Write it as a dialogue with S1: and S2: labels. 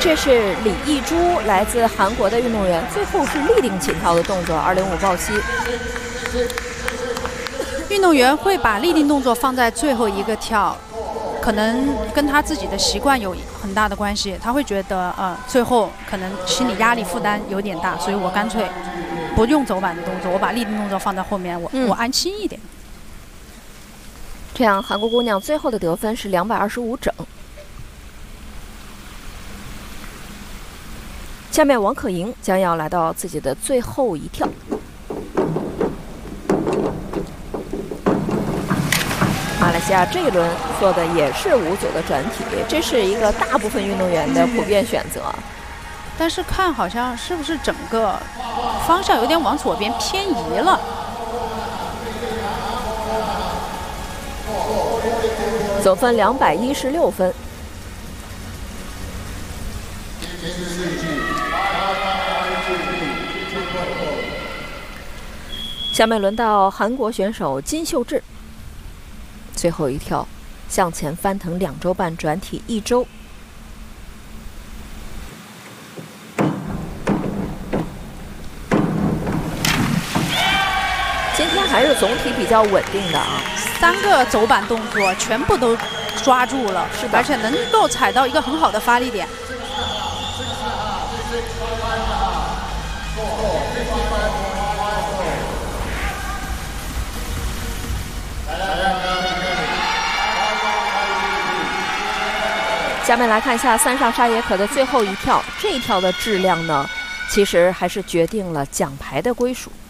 S1: 这是李艺珠，来自韩国的运动员，最后是立定起跳的动作，205抱膝。
S2: 运动员会把立定动作放在最后一个跳，可能跟他自己的习惯有很大的关系。他会觉得最后可能心理压力负担有点大，所以我干脆不用走板的动作，我把立定动作放在后面，我安心一点。
S1: 这样，韩国姑娘最后的得分是225整。下面王可盈将要来到自己的最后一跳。马来西亚这一轮做的也是5组的转体，这是一个大部分运动员的普遍选择。
S2: 但是看好像是不是整个方向有点往左边偏移了。
S1: 总分216分。下面轮到韩国选手金秀智，最后一跳向前翻腾2周半，转体1周。今天还是总体比较稳定的啊
S2: ，3个走板动作全部都抓住了，
S1: 是的，
S2: 而且能够踩到一个很好的发力点。
S1: 下面来看一下三上沙野可的最后一跳，这一跳的质量呢，其实还是决定了奖牌的归属。